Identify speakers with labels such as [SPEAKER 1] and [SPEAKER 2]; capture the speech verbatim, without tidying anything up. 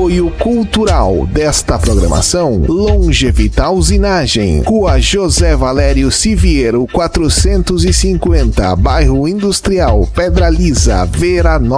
[SPEAKER 1] apoio cultural desta programação, Longevital Usinagem, Rua José Valério Siviero quatrocentos e cinquenta, Bairro Industrial, Pedra Lisa, Veranópolis.